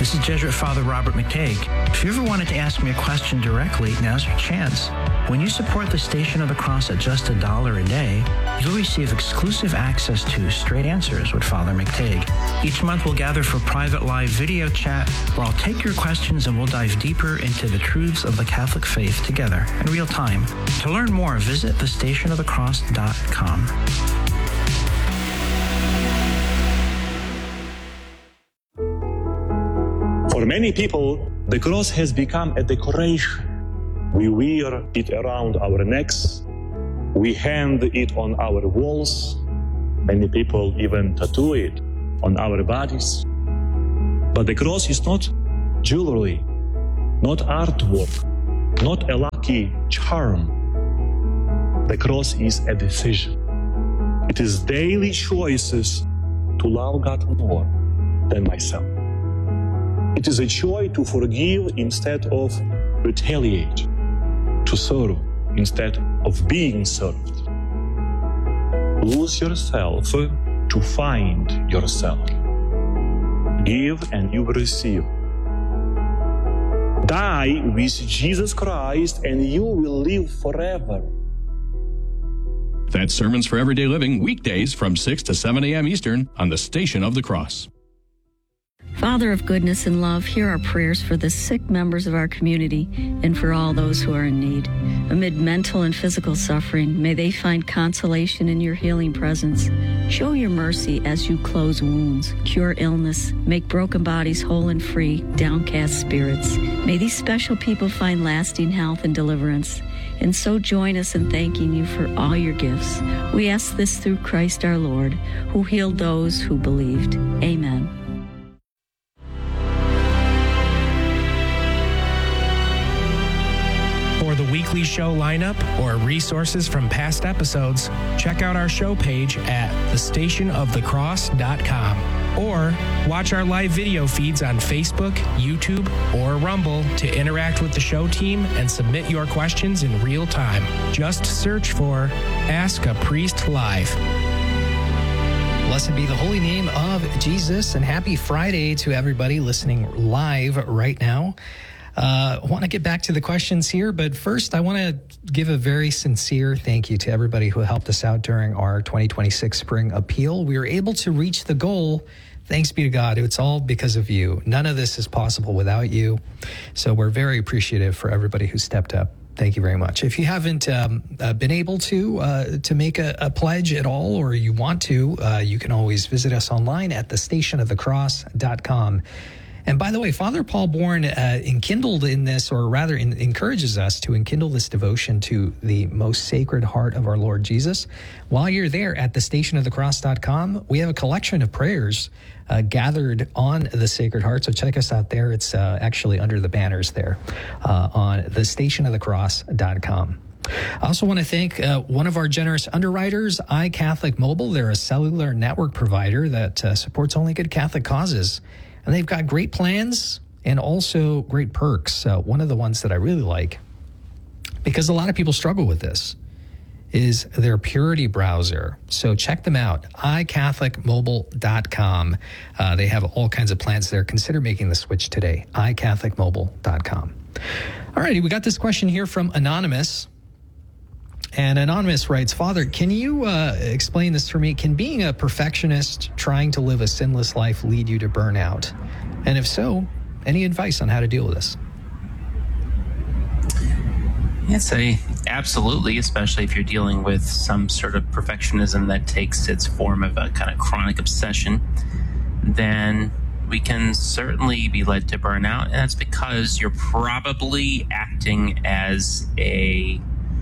This is Jesuit Father Robert McTague. If you ever wanted to ask me a question directly, now's your chance. When you support the Station of the Cross at just $1 a day, you'll receive exclusive access to Straight Answers with Father McTague. Each month we'll gather for private live video chat where I'll take your questions and we'll dive deeper into the truths of the Catholic faith together in real time. To learn more, visit thestationofthecross.com. For many people, the cross has become a decoration. We wear it around our necks. We hang it on our walls. Many people even tattoo it on our bodies. But the cross is not jewelry, not artwork, not a lucky charm. The cross is a decision. It is daily choices to love God more than myself. It is a choice to forgive instead of retaliate, to serve instead of being served. Lose yourself to find yourself. Give and you will receive. Die with Jesus Christ and you will live forever. That's Sermons for Everyday Living, weekdays from 6 to 7 a.m. Eastern on the Station of the Cross. Father of goodness and love, hear our prayers for the sick members of our community and for all those who are in need. Amid mental and physical suffering, may they find consolation in your healing presence. Show your mercy as you close wounds, cure illness, make broken bodies whole and free, downcast spirits. May these special people find lasting health and deliverance. And so join us in thanking you for all your gifts. We ask this through Christ our Lord, who healed those who believed. Amen. For the weekly show lineup or resources from past episodes, check out our show page at thestationofthecross.com or watch our live video feeds on Facebook, YouTube, or Rumble to interact with the show team and submit your questions in real time. Just search for Ask a Priest Live. Blessed be the holy name of Jesus, and happy Friday to everybody listening live right now. I want to get back to the questions here, but first I want to give a very sincere thank you to everybody who helped us out during our 2026 spring appeal. We were able to reach the goal. Thanks be to God. It's all because of you. None of this is possible without you. So we're very appreciative for everybody who stepped up. Thank you very much. If you haven't been able to make a pledge at all, or you want to, you can always visit us online at thestationofthecross.com. And by the way, Father Paul Bourne enkindled in this, or rather encourages us to enkindle this devotion to the most sacred heart of our Lord Jesus. While you're there at thestationofthecross.com, we have a collection of prayers gathered on the Sacred Heart. So check us out there. It's actually under the banners there on thestationofthecross.com. I also want to thank one of our generous underwriters, iCatholic Mobile. They're a cellular network provider that supports only good Catholic causes. And they've got great plans and also great perks. One of the ones that I really like, because a lot of people struggle with this, is their Purity browser. So check them out, iCatholicMobile.com. They have all kinds of plans there. Consider making the switch today, iCatholicMobile.com. All righty, we got this question here from Anonymous. And Anonymous writes, Father, can you explain this for me? Can being a perfectionist trying to live a sinless life lead you to burnout? And if so, any advice on how to deal with this? Yes, absolutely, especially if you're dealing with some sort of perfectionism that takes its form of a kind of chronic obsession, then we can certainly be led to burnout. And that's because you're probably acting as a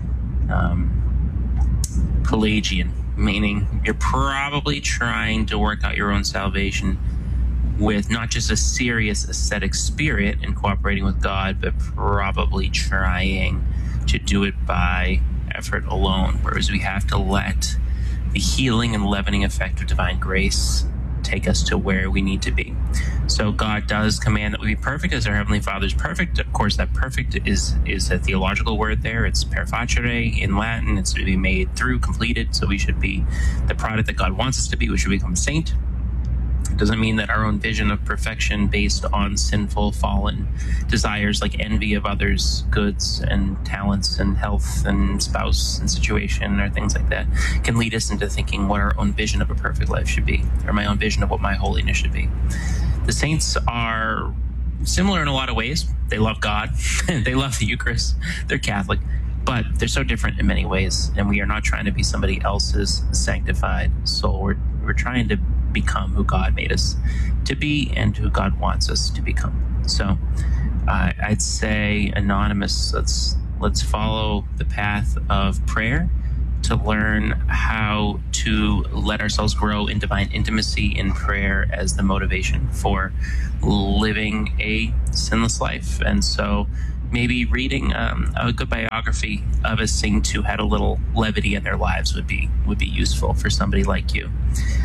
Pelagian, meaning you're probably trying to work out your own salvation with not just a serious ascetic spirit in cooperating with God, but probably trying to do it by effort alone, whereas we have to let the healing and leavening effect of divine grace take us to where we need to be. So God does command that we be perfect as our Heavenly Father is perfect. Of course, that perfect is a theological word there. It's per facere in Latin. It's to be made through, completed. So we should be the product that God wants us to be. We should become a saint. Doesn't mean that our own vision of perfection based on sinful, fallen desires like envy of others' goods and talents and health and spouse and situation or things like that can lead us into thinking what our own vision of a perfect life should be, or my own vision of what my holiness should be. The saints are similar in a lot of ways. They love God. They love the Eucharist. They're Catholic. But they're so different in many ways, and we are not trying to be somebody else's sanctified soul. We're trying to become who God made us to be and who God wants us to become. So I'd say, Anonymous, let's follow the path of prayer to learn how to let ourselves grow in divine intimacy in prayer as the motivation for living a sinless life. And so maybe reading a good biography of a saint who had a little levity in their lives would be useful for somebody like you.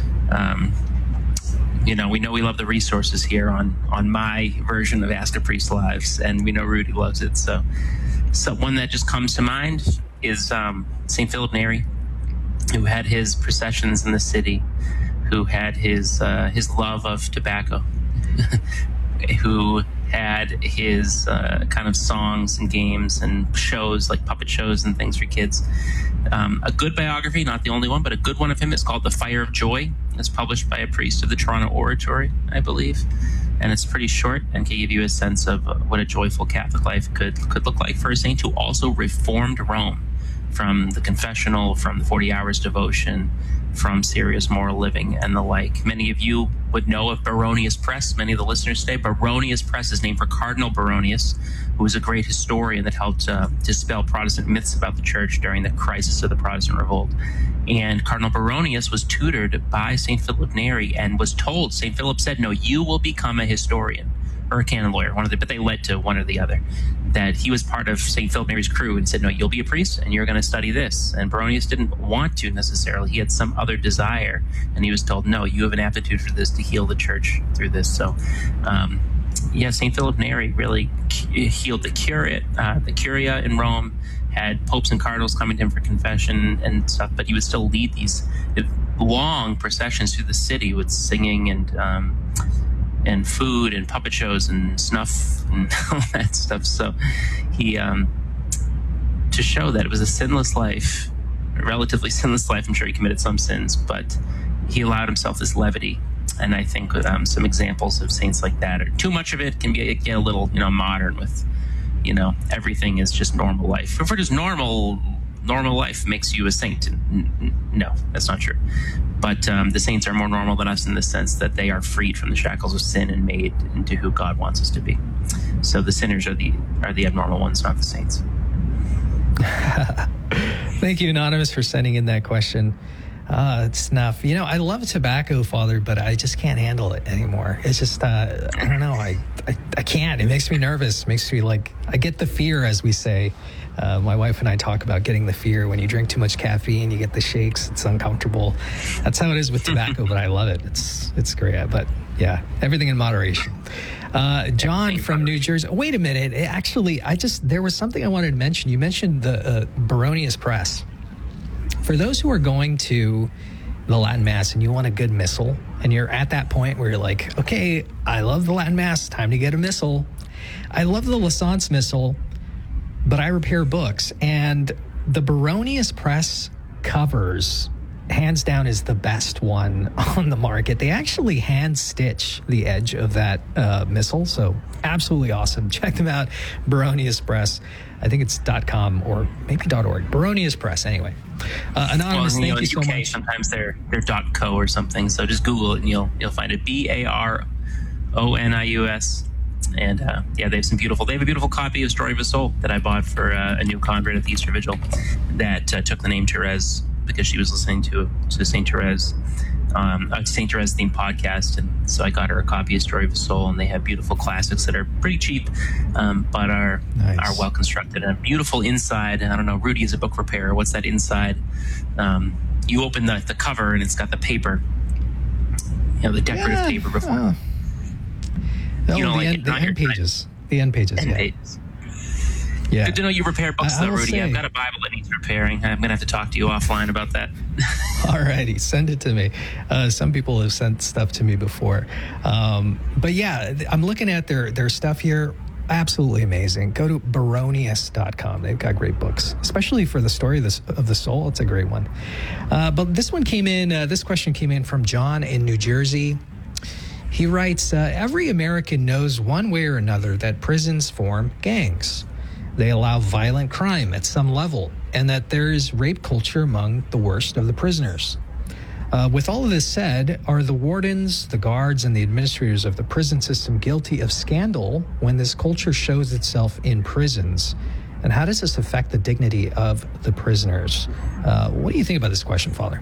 We know we love the resources here on my version of Ask a Priest Lives, and we know Rudy loves it. So one that just comes to mind is St. Philip Neri, who had his processions in the city, who had his love of tobacco, who had his kind of songs and games and shows, like puppet shows and things for kids. A good biography, not the only one, but a good one of him is called The Fire of Joy. It's published by a priest of the Toronto Oratory, I believe. And it's pretty short and can give you a sense of what a joyful Catholic life could look like for a saint who also reformed Rome from the confessional, from the 40 hours devotion, from serious moral living and the like. Many of you would know of Baronius Press, many of the listeners today. Baronius Press is named for Cardinal Baronius, who was a great historian that helped dispel Protestant myths about the church during the crisis of the Protestant revolt. And Cardinal Baronius was tutored by St. Philip Neri and was told, St. Philip said, no, you will become a historian or a canon lawyer, but they led to one or the other. That he was part of St. Philip Neri's crew and said, no, you'll be a priest and you're going to study this. And Baronius didn't want to necessarily. He had some other desire. And he was told, no, you have an aptitude for this to heal the church through this. So, St. Philip Neri really healed the curate. The Curia in Rome had popes and cardinals coming to him for confession and stuff, but he would still lead these long processions through the city with singing and food and puppet shows and snuff and all that stuff. So he, to show that it was a sinless life, a relatively sinless life, I'm sure he committed some sins, but he allowed himself this levity. And I think some examples of saints like that, or too much of it can get a little, modern with, everything is just normal life. If we're just normal life makes you a saint. No, that's not true. But the saints are more normal than us in the sense that they are freed from the shackles of sin and made into who God wants us to be. So the sinners are the abnormal ones, not the saints. Thank you, Anonymous, for sending in that question. Snuff. I love tobacco, Father, but I just can't handle it anymore. It's just, I don't know. I can't. It makes me nervous. It makes me I get the fear, as we say. My wife and I talk about getting the fear. When you drink too much caffeine, you get the shakes. It's uncomfortable. That's how it is with tobacco, but I love it. It's great. But yeah, everything in moderation. John from New Jersey. Wait a minute. Actually, there was something I wanted to mention. You mentioned the Baronius Press. For those who are going to the Latin Mass and you want a good missal, and you're at that point where you're like, okay, I love the Latin Mass, time to get a missal. I love the Licence Missal, but I repair books. And the Baronius Press covers, hands down, is the best one on the market. They actually hand stitch the edge of that missal. So absolutely awesome. Check them out. Baronius Press. I think it's .com or maybe .org. Baronius Press, anyway. Anonymous, thank you so much. Sometimes they're .co or something. So just Google it and you'll find it. BARONIUS. And they have a beautiful copy of Story of a Soul that I bought for a new convert at the Easter Vigil that took the name Therese because she was listening to St. Therese, St. Therese themed podcast. And so I got her a copy of Story of a Soul, and they have beautiful classics that are pretty cheap, but are well constructed and beautiful inside. I don't know, Rudy is a book repairer. What's that inside? You open the cover and it's got the paper, the decorative paper before. The end pages. The end pages. Yeah. Good to know you prepare books, though, Rudy. I've got a Bible that needs repairing. I'm going to have to talk to you offline about that. All righty, send it to me. Some people have sent stuff to me before. But yeah, I'm looking at their stuff here. Absolutely amazing. Go to Baronius.com. They've got great books, especially for the story of the soul. It's a great one. But this one came in, this question came in from John in New Jersey. He writes, every American knows one way or another that prisons form gangs. They allow violent crime at some level, and that there is rape culture among the worst of the prisoners. With all of this said, are the wardens, the guards, and the administrators of the prison system guilty of scandal when this culture shows itself in prisons? And how does this affect the dignity of the prisoners? What do you think about this question, Father?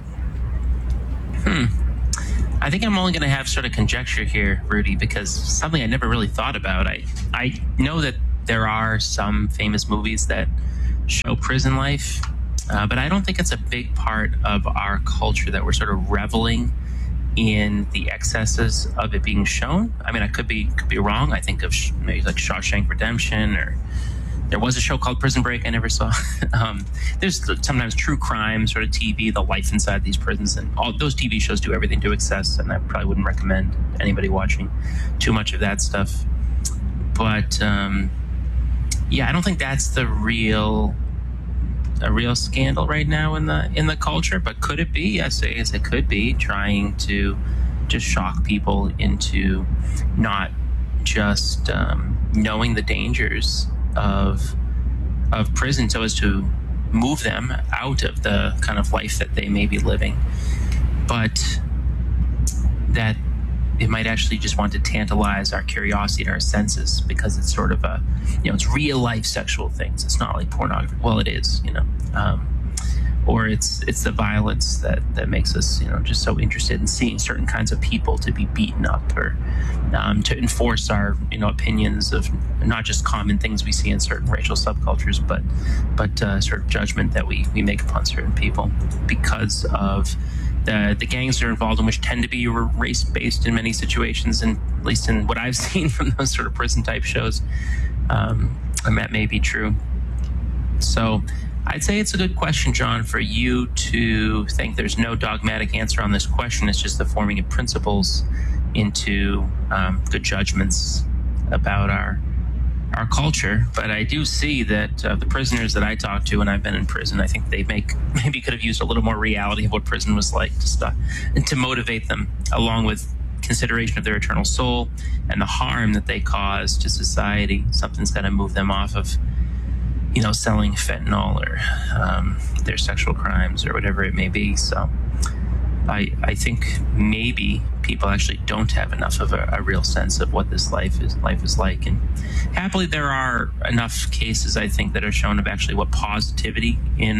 I think I'm only going to have sort of conjecture here, Rudy, because something I never really thought about. I know that there are some famous movies that show prison life, but I don't think it's a big part of our culture that we're sort of reveling in the excesses of it being shown. I mean, I could be wrong. I think of maybe like Shawshank Redemption, or there was a show called Prison Break I never saw. There's sometimes true crime sort of TV, the life inside these prisons, and all those TV shows do everything to excess, and I probably wouldn't recommend anybody watching too much of that stuff. But yeah, I don't think that's a real scandal right now in the culture. But could it be? Yes, it could be, trying to just shock people into not just knowing the dangers of prison, so as to move them out of the kind of life that they may be living, but that it might actually just want to tantalize our curiosity and our senses, because it's sort of it's real life sexual things. It's not like pornography. Well, it is, or it's the violence that makes us, just so interested in seeing certain kinds of people to be beaten up, or to enforce our, opinions of not just common things we see in certain racial subcultures, but sort of judgment that we make upon certain people because of the gangs that are involved in, which tend to be race-based in many situations, and at least in what I've seen from those sort of prison-type shows, and that may be true. So I'd say it's a good question, John, for you to think there's no dogmatic answer on this question. It's just the forming of principles into good judgments about our culture. But I do see that the prisoners that I talk to when I've been in prison, I think they maybe could have used a little more reality of what prison was like to motivate them, along with consideration of their eternal soul and the harm that they cause to society. Something's got to move them off of selling fentanyl or their sexual crimes or whatever it may be. So I think maybe people actually don't have enough of a real sense of what this life is like. And happily, there are enough cases, I think, that are shown of actually what positivity in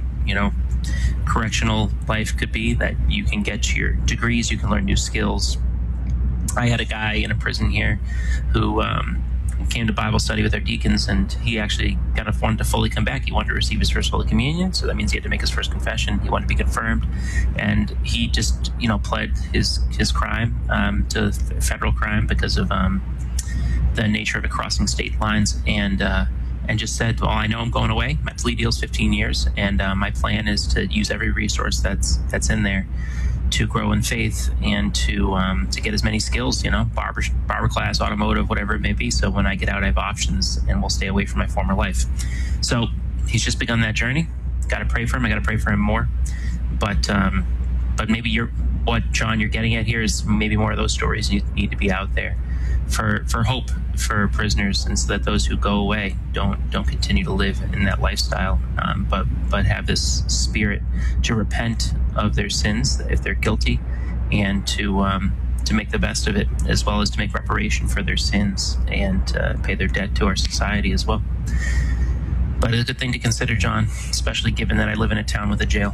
correctional life could be, that you can get your degrees, you can learn new skills. I had a guy in a prison here who came to Bible study with our deacons, and he actually kind of wanted to fully come back. He wanted to receive his first Holy Communion, so that means he had to make his first confession. He wanted to be confirmed, and he just, pled his crime to federal crime because of the nature of it crossing state lines, and just said, well, I know I'm going away. My plea deal's 15 years, and my plan is to use every resource that's in there to grow in faith and to get as many skills, barber class, automotive, whatever it may be. So when I get out, I have options and will stay away from my former life. So he's just begun that journey. Got to pray for him. I got to pray for him more. But maybe what John you're getting at here is maybe more of those stories. You need to be out there for hope for prisoners, and so that those who go away don't continue to live in that lifestyle, but have this spirit to repent of their sins if they're guilty, and to make the best of it, as well as to make reparation for their sins and pay their debt to our society as well. But it's a good thing to consider, John, especially given that I live in a town with a jail.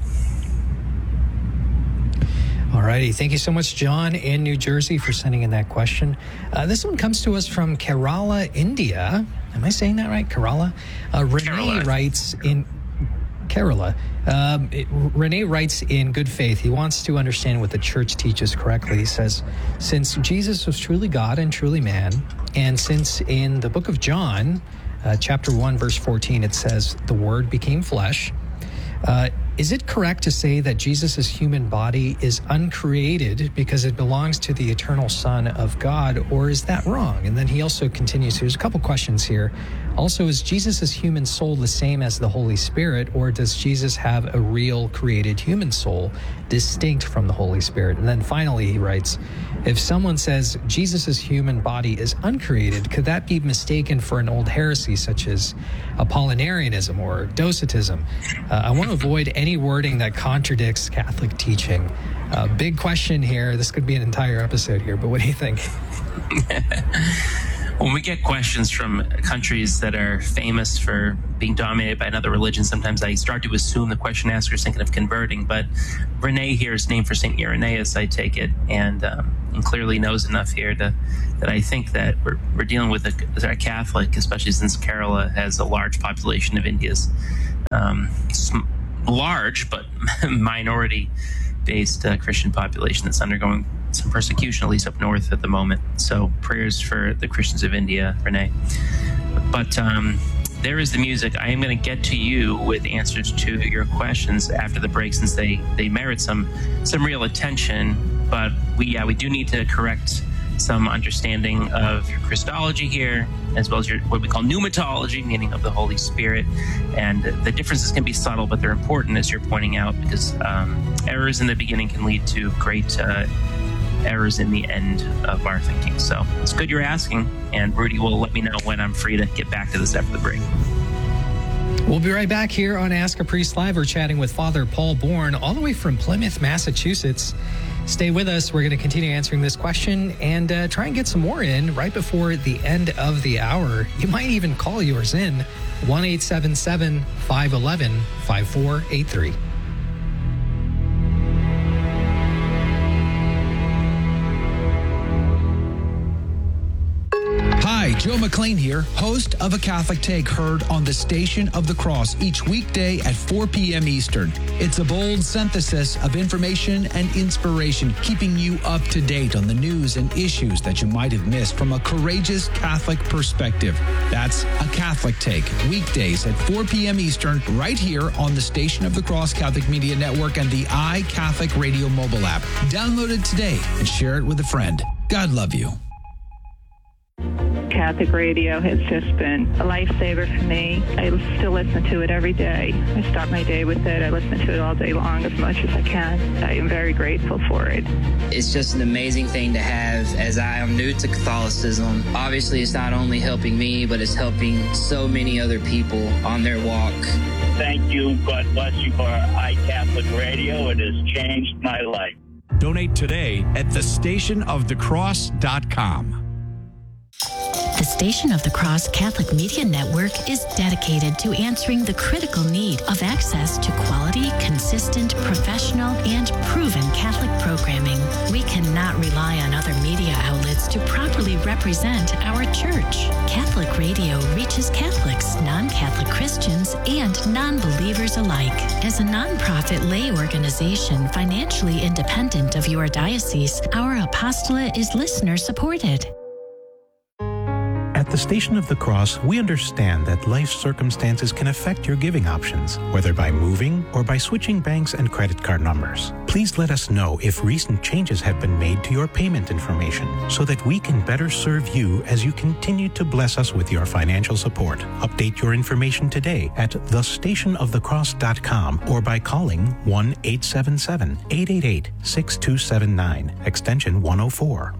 All righty. Thank you so much, John in New Jersey, for sending in that question. This one comes to us from Kerala, India. Am I saying that right? Kerala? Renee writes in Kerala. Renee writes in good faith. He wants to understand what the church teaches correctly. He says, since Jesus was truly God and truly man, and since in the book of John, chapter 1, verse 14, it says, "The Word became flesh." Is it correct to say that Jesus' human body is uncreated because it belongs to the eternal Son of God, or is that wrong? And then he also continues, there's a couple questions here. Also, is Jesus' human soul the same as the Holy Spirit, or does Jesus have a real created human soul distinct from the Holy Spirit? And then finally, he writes, if someone says Jesus' human body is uncreated, could that be mistaken for an old heresy such as Apollinarianism or Docetism? I want to avoid any wording that contradicts Catholic teaching. Big question here. This could be an entire episode here, but what do you think? When we get questions from countries that are famous for being dominated by another religion, sometimes I start to assume the question asker is thinking of converting. But Renee here is named for St. Irenaeus, I take it, and clearly knows enough here that I think that we're dealing with a Catholic, especially since Kerala has a large population of India's large but minority-based Christian population that's undergoing some persecution, at least up north at the moment. So prayers for the Christians of India, Renee. But there is the music. I am going to get to you with answers to your questions after the break, since they merit some real attention. But we do need to correct some understanding of your Christology here, as well as your what we call pneumatology, meaning of the Holy Spirit. And the differences can be subtle, but they're important, as you're pointing out, because errors in the beginning can lead to great errors in the end of our thinking. So it's good you're asking, and Rudy will let me know when I'm free to get back to this after the break. We'll be right back here on Ask a Priest Live. We're chatting with Father Paul Bourne, all the way from Plymouth, Massachusetts. Stay with us. We're going to continue answering this question and try and get some more in right before the end of the hour. You might even call yours in, 1-877-511-5483. Hi, Joe McLean here, host of A Catholic Take, heard on the Station of the Cross each weekday at 4 p.m. Eastern. It's a bold synthesis of information and inspiration, keeping you up to date on the news and issues that you might have missed from a courageous Catholic perspective. That's A Catholic Take, weekdays at 4 p.m. Eastern, right here on the Station of the Cross Catholic Media Network and the iCatholic Radio mobile app. Download it today and share it with a friend. God love you. Catholic radio has just been a lifesaver for me. I still listen to it every day. I start my day with it. I listen to it all day long as much as I can. I am very grateful for it. It's just an amazing thing to have, as I am new to Catholicism. Obviously, it's not only helping me, but it's helping so many other people on their walk. Thank you. God bless you for iCatholic Radio. It has changed my life. Donate today at thestationofthecross.com. The Station of the Cross Catholic Media Network is dedicated to answering the critical need of access to quality, consistent, professional, and proven Catholic programming. We cannot rely on other media outlets to properly represent our church. Catholic radio reaches Catholics, non-Catholic Christians, and non-believers alike. As a nonprofit lay organization financially independent of your diocese, our apostolate is listener-supported. At the Station of the Cross, we understand that life circumstances can affect your giving options, whether by moving or by switching banks and credit card numbers. Please let us know if recent changes have been made to your payment information so that we can better serve you as you continue to bless us with your financial support. Update your information today at thestationofthecross.com or by calling 1-877-888-6279, extension 104.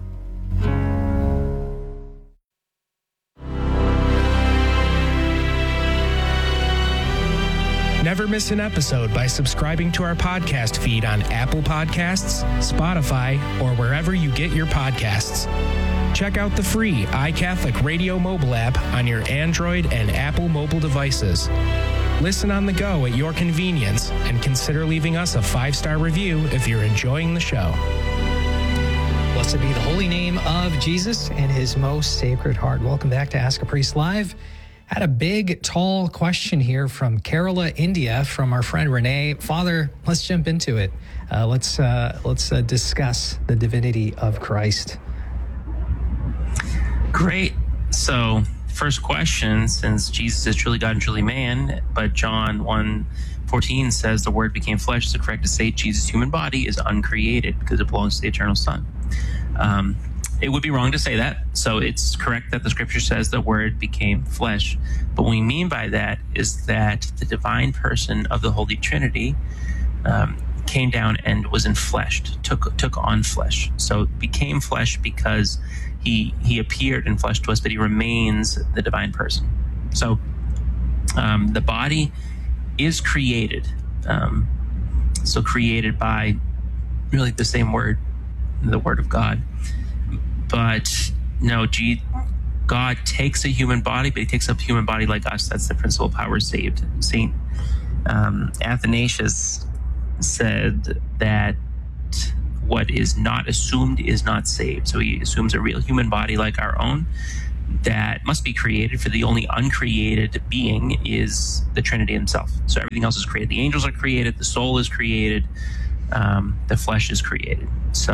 Never miss an episode by subscribing to our podcast feed on Apple Podcasts, Spotify, or wherever you get your podcasts. Check out the free iCatholic Radio mobile app on your Android and Apple mobile devices. Listen on the go at your convenience and consider leaving us a 5-star review if you're enjoying the show. Blessed be the holy name of Jesus and his most sacred heart. Welcome back to Ask a Priest Live. Had a big, tall question here from Kerala, India, from our friend Renee. Father, let's jump into it. Let's discuss the divinity of Christ. Great. So first question, since Jesus is truly God and truly man, but John 1:14 says the Word became flesh, is it correct to say Jesus' human body is uncreated because it belongs to the eternal Son? It would be wrong to say that. So it's correct that the Scripture says the Word became flesh. But what we mean by that is that the divine person of the Holy Trinity came down and was enfleshed, took on flesh. So it became flesh because he appeared in flesh to us, but he remains the divine person. So the body is created. So created by really the same word, the Word of God. But no, God takes a human body, but he takes a human body like us. That's the principle of how we're saved. Saint Athanasius said that what is not assumed is not saved. So he assumes a real human body like our own that must be created, for the only uncreated being is the Trinity himself. So everything else is created. The angels are created, the soul is created, the flesh is created.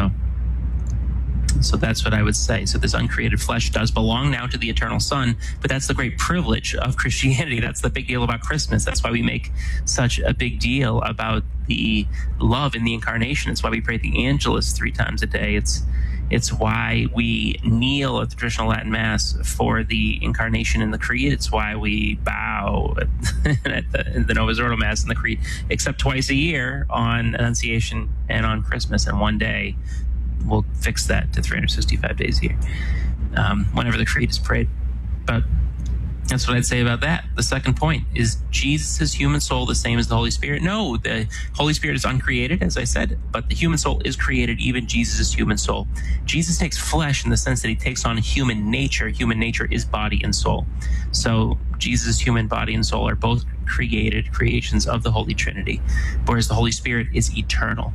So that's what I would say. So this uncreated flesh does belong now to the eternal Son, but that's the great privilege of Christianity. That's the big deal about Christmas. That's why we make such a big deal about the love in the incarnation. It's why we pray the Angelus 3 times a day. It's why we kneel at the traditional Latin Mass for the incarnation in the Creed. It's why we bow at the Novus Ordo Mass in the Creed, except twice a year on Annunciation and on Christmas, and one day. We'll fix that to 365 days a year, whenever the Creed is prayed. But that's what I'd say about that. The second point is Jesus' human soul the same as the Holy Spirit? No, the Holy Spirit is uncreated, as I said, but the human soul is created, even Jesus' human soul. Jesus takes flesh in the sense that he takes on human nature. Human nature is body and soul. So Jesus' human body and soul are both created creations of the Holy Trinity, whereas the Holy Spirit is eternal.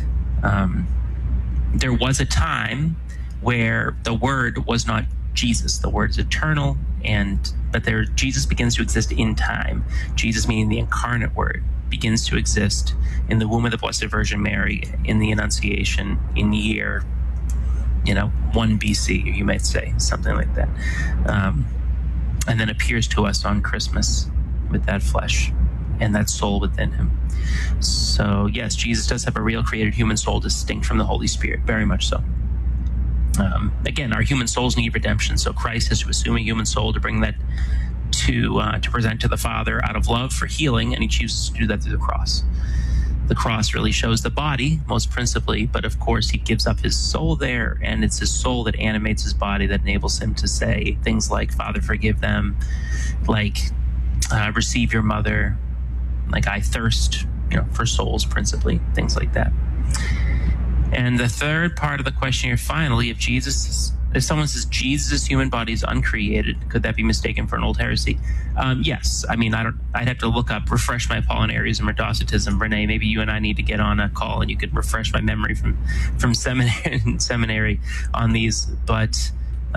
There was a time where the Word was not Jesus. The Word is eternal, but Jesus begins to exist in time. Jesus, meaning the incarnate Word, begins to exist in the womb of the Blessed Virgin Mary in the Annunciation in year, 1 BC, you might say, something like that, and then appears to us on Christmas with that flesh and that soul within him. So yes, Jesus does have a real created human soul distinct from the Holy Spirit, very much so. Again, our human souls need redemption, so Christ has to assume a human soul to bring that to present to the Father out of love for healing, and he chooses to do that through the cross. The cross really shows the body, most principally, but of course he gives up his soul there, and it's his soul that animates his body, that enables him to say things like, Father, forgive them, like, receive your mother, like, I thirst, for souls principally, things like that. And the third part of the question here, finally, if someone says Jesus' human body is uncreated, could that be mistaken for an old heresy? Yes. I mean, I'd have to refresh my Apollinarism or Docetism. Renee, maybe you and I need to get on a call and you could refresh my memory from seminary on these. But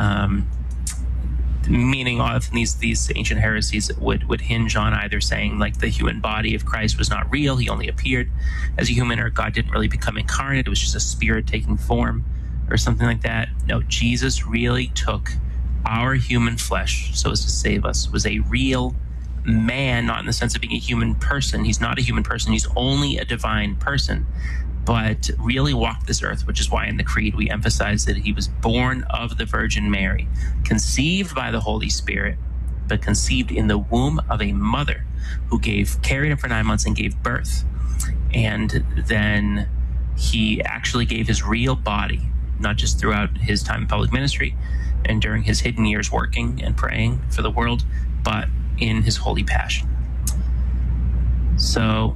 meaning often these ancient heresies would hinge on either saying like the human body of Christ was not real, he only appeared as a human, or God didn't really become incarnate, it was just a spirit taking form or something like that. No, Jesus really took our human flesh so as to save us, was a real man, not in the sense of being a human person. He's not a human person, he's only a divine person, but really walked this earth, which is why in the Creed we emphasize that he was born of the Virgin Mary, conceived by the Holy Spirit, but conceived in the womb of a mother who carried him for 9 months and gave birth. And then he actually gave his real body, not just throughout his time in public ministry and during his hidden years working and praying for the world, but in his holy passion. So,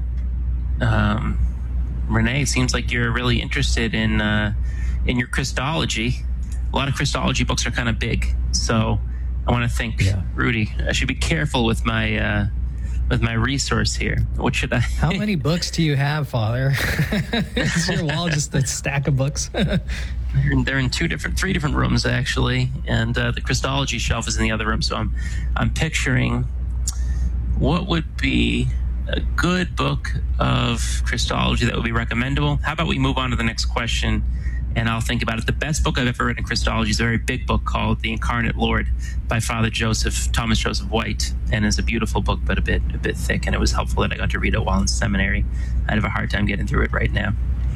Renee, it seems like you're really interested in your Christology. A lot of Christology books are kind of big, so I want to think, Rudy, I should be careful with my resource here. What should I? How many books do you have, Father? Is your wall just a stack of books? They're in three different rooms actually, and the Christology shelf is in the other room. So I'm picturing what would be a good book of Christology that would be recommendable. How about we move on to the next question, and I'll think about it. The best book I've ever read in Christology is a very big book called The Incarnate Lord by Father Thomas Joseph White, and it's a beautiful book, but a bit thick, and it was helpful that I got to read it while in seminary. I'd have a hard time getting through it right now.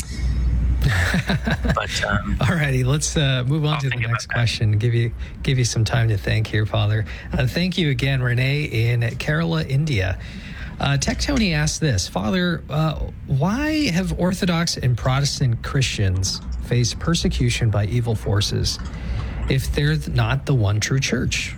But all righty, let's move on to the next question. Give you some time to think here, Father. Thank you again, Renee in Kerala, India. Tech Tony asked this, Father, why have Orthodox and Protestant Christians faced persecution by evil forces if they're not the one true church?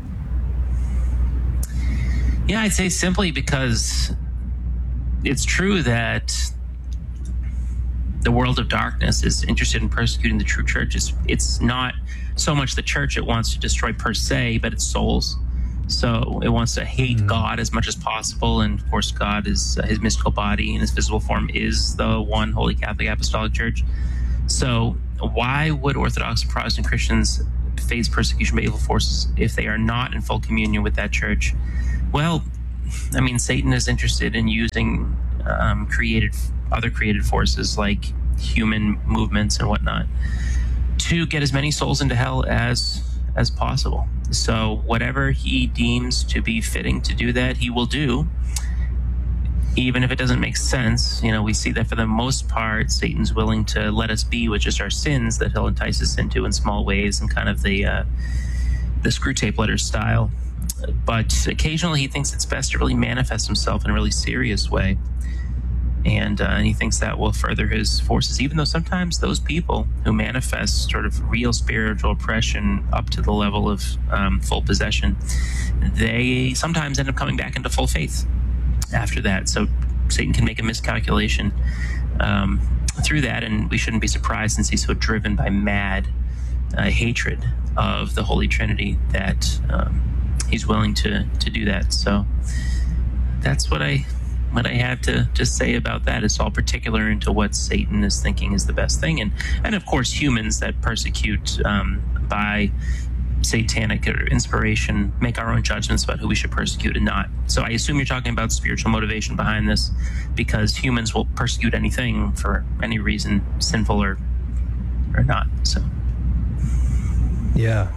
Yeah, I'd say simply because it's true that the world of darkness is interested in persecuting the true church. It's not so much the church it wants to destroy per se, but it's souls. So it wants to hate God as much as possible. And of course, God is his mystical body in his visible form is the one Holy Catholic Apostolic Church. So why would Orthodox and Protestant Christians face persecution by evil forces if they are not in full communion with that church? Well, I mean, Satan is interested in using other created forces like human movements and whatnot to get as many souls into hell as possible. So whatever he deems to be fitting to do that, he will do, even if it doesn't make sense. You know, we see that for the most part, Satan's willing to let us be with just our sins that he'll entice us into in small ways, and kind of the screw tape letter style. But occasionally he thinks it's best to really manifest himself in a really serious way. And he thinks that will further his forces, even though sometimes those people who manifest sort of real spiritual oppression up to the level of full possession, they sometimes end up coming back into full faith after that. So Satan can make a miscalculation through that, and we shouldn't be surprised since he's so driven by mad hatred of the Holy Trinity that he's willing to do that. So that's what I have to just say about that. It's all particular into what Satan is thinking is the best thing. And of course, humans that persecute by satanic inspiration make our own judgments about who we should persecute and not. So I assume you're talking about spiritual motivation behind this, because humans will persecute anything for any reason, sinful or not. So yeah.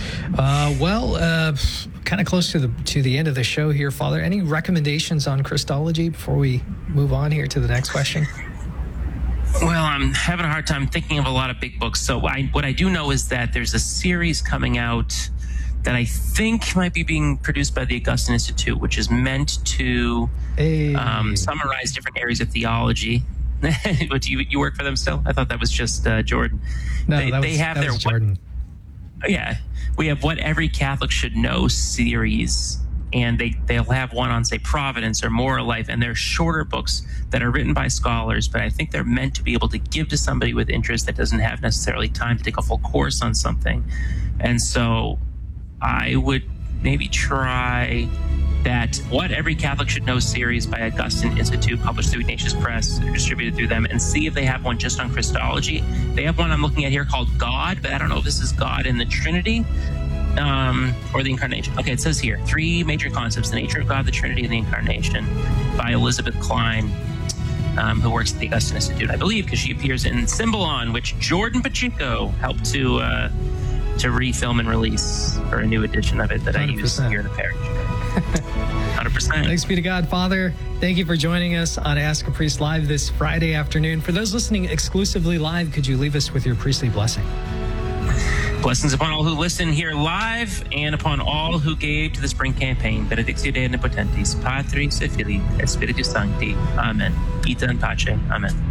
Kind of close to the end of the show here, Father. Any recommendations on Christology before we move on here to the next question? Well, I'm having a hard time thinking of a lot of big books. So what I do know is that there's a series coming out that I think might be being produced by the Augustine Institute, which is meant to summarize different areas of theology. But you work for them still? I thought that was just Jordan. No, that was Jordan. Yeah, we have What Every Catholic Should Know series, and they'll have one on, say, Providence or Moral Life, and they're shorter books that are written by scholars, but I think they're meant to be able to give to somebody with interest that doesn't have necessarily time to take a full course on something. And so I would maybe try that What Every Catholic Should Know series by Augustine Institute, published through Ignatius Press, distributed through them, and see if they have one just on Christology. They have one I'm looking at here called God, but I don't know if this is God in the Trinity or the Incarnation. Okay, it says here, 3 major concepts: the nature of God, the Trinity, and the Incarnation, by Elizabeth Klein, who works at the Augustine Institute, I believe, because she appears in Symbolon, which Jordan Pacheco helped to refilm and release for a new edition of it that 100%. I use here in the parish. 100%. Thanks be to God, Father. Thank you for joining us on Ask a Priest Live this Friday afternoon. For those listening exclusively live, could you leave us with your priestly blessing? Blessings upon all who listen here live and upon all who gave to the spring campaign. Benedictio Dei Omnipotentis, Patris et Filii et Spiritus Sancti. Amen. Ita in pace. Amen.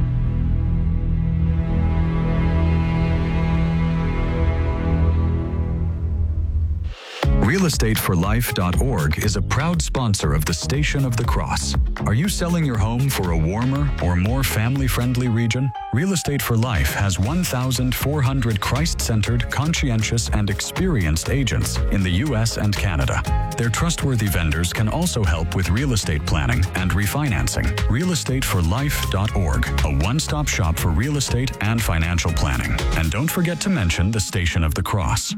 RealestateForLife.org is a proud sponsor of the Station of the Cross. Are you selling your home for a warmer or more family-friendly region? Real Estate for Life has 1,400 Christ-centered, conscientious, and experienced agents in the U.S. and Canada. Their trustworthy vendors can also help with real estate planning and refinancing. RealestateForLife.org, a one-stop shop for real estate and financial planning. And don't forget to mention the Station of the Cross.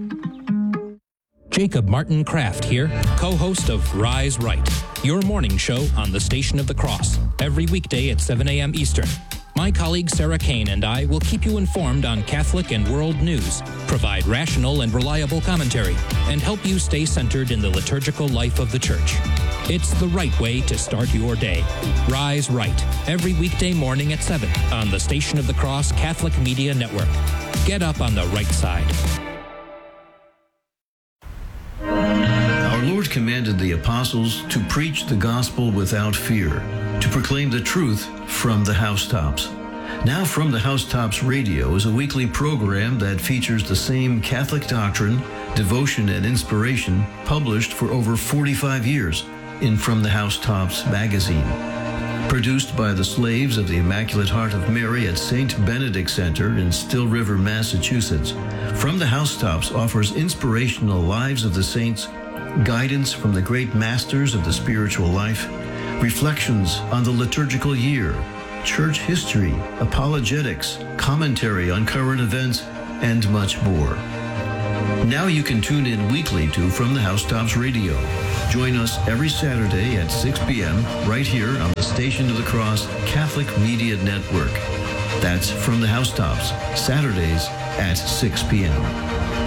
Jacob Martin Kraft here, co-host of Rise Right, your morning show on the Station of the Cross, every weekday at 7 a.m. Eastern. My colleague Sarah Kane and I will keep you informed on Catholic and world news, provide rational and reliable commentary, and help you stay centered in the liturgical life of the Church. It's the right way to start your day. Rise Right, every weekday morning at 7 on the Station of the Cross Catholic Media Network. Get up on the right side. Our Lord commanded the apostles to preach the gospel without fear, to proclaim the truth from the housetops. Now From the Housetops Radio is a weekly program that features the same Catholic doctrine, devotion, and inspiration published for over 45 years in From the Housetops magazine. Produced by the slaves of the Immaculate Heart of Mary at St. Benedict Center in Still River, Massachusetts, From the Housetops offers inspirational lives of the saints, guidance from the great masters of the spiritual life, reflections on the liturgical year, church history, apologetics, commentary on current events, and much more. Now you can tune in weekly to From the Housetops Radio. Join us every Saturday at 6 p.m. right here on the Station of the Cross Catholic Media Network. That's From the Housetops, Saturdays at 6 p.m.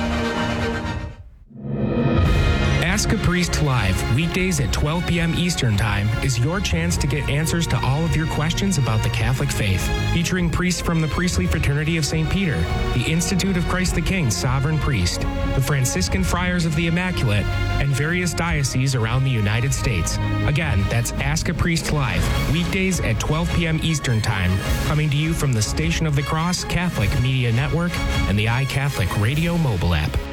Ask a Priest Live, weekdays at 12 p.m. Eastern Time, is your chance to get answers to all of your questions about the Catholic faith. Featuring priests from the Priestly Fraternity of St. Peter, the Institute of Christ the King Sovereign Priest, the Franciscan Friars of the Immaculate, and various dioceses around the United States. Again, that's Ask a Priest Live, weekdays at 12 p.m. Eastern Time, coming to you from the Station of the Cross Catholic Media Network and the iCatholic Radio mobile app.